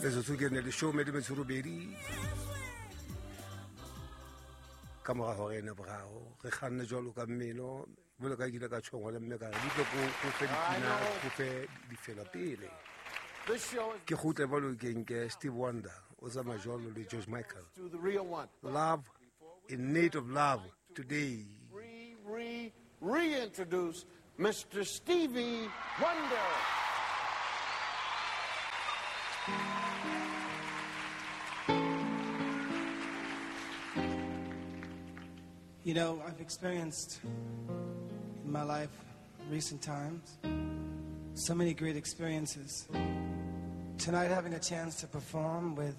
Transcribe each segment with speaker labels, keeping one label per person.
Speaker 1: metsotso ke ne le show me di metsorobedi ka moga gore ene brao re kganne jalo ka mmeno bole ka gile ka tshongwa le mme ka di tlo go fe dipina go fe di fela pele ke gotle balo ke nke Steve Wonder o za majolo le George Michael love in need of love today
Speaker 2: reintroduce Mr. Stevie Wonder.
Speaker 3: You know, I've experienced in my life, recent times, so many great experiences. Tonight, having a chance to perform with,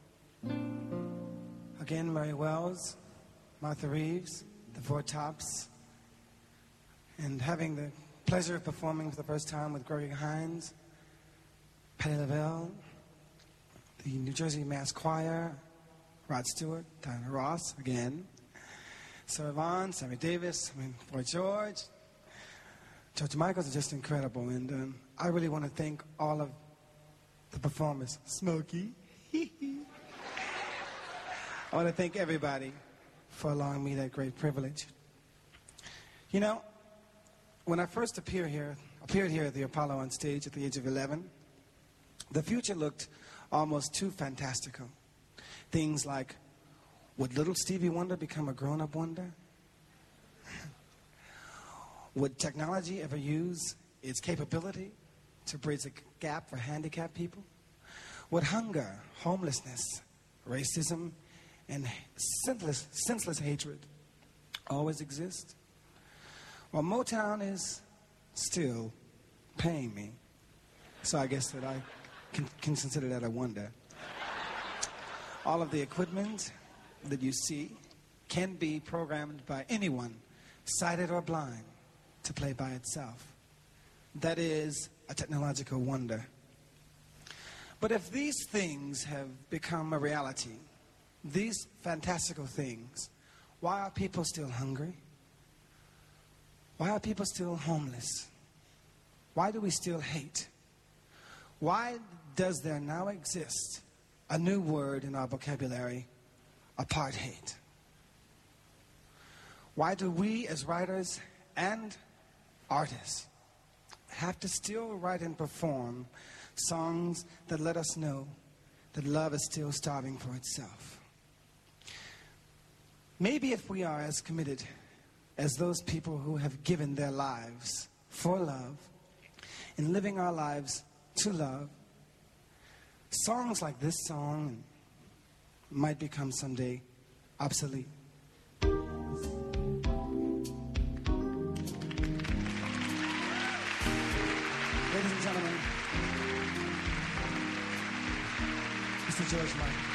Speaker 3: again, Mary Wells, Martha Reeves, the Four Tops, and having the pleasure of performing for the first time with Gregory Hines, Patti LaBelle, the New Jersey Mass Choir, Rod Stewart, Diana Ross, again, Sarah Vaughan, Sammy Davis, Boy George Michaels are just incredible. And I really want to thank all of the performers. Smokey. I want to thank everybody for allowing me that great privilege. You know, when I first appeared here at the Apollo on stage at the age of 11, the future looked almost too fantastical. Things like, would little Stevie Wonder become a grown-up wonder? Would technology ever use its capability to bridge a gap for handicapped people? Would hunger, homelessness, racism, and senseless hatred always exist? Well, Motown is still paying me, so I guess that I can consider that a wonder. All of the equipment that you see can be programmed by anyone, sighted or blind, to play by itself. That is a technological wonder. But if these things have become a reality, these fantastical things, why are people still hungry? Why are people still homeless? Why do we still hate? Why does there now exist a new word in our vocabulary, apartheid? Why do we as writers and artists have to still write and perform songs that let us know that love is still starving for itself? Maybe if we are as committed as those people who have given their lives for love and living our lives to love, songs like this song might become someday obsolete. Ladies and gentlemen, Mr. George Michael.